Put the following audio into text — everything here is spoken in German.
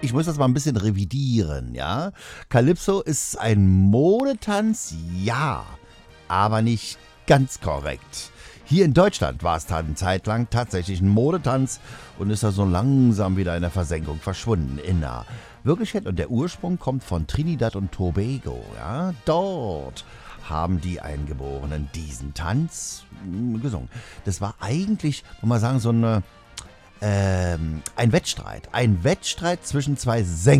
Ich muss das mal ein bisschen revidieren, ja? Calypso ist ein Modetanz, ja, aber nicht ganz korrekt. Hier in Deutschland war es eine Zeit lang tatsächlich ein Modetanz und ist da so langsam wieder in der Versenkung verschwunden in der Wirklichkeit. Und der Ursprung kommt von Trinidad und Tobago, ja? Dort haben die Eingeborenen diesen Tanz gesungen. Das war eigentlich, muss man sagen, so ein Wettstreit. Ein Wettstreit zwischen zwei Sängern.